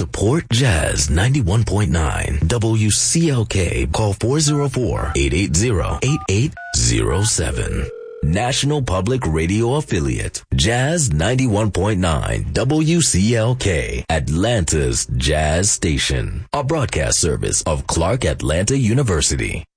Support Jazz 91.9 WCLK. Call 404-880-8807. National Public Radio Affiliate. Jazz 91.9 WCLK. Atlanta's Jazz Station. A broadcast service of Clark Atlanta University.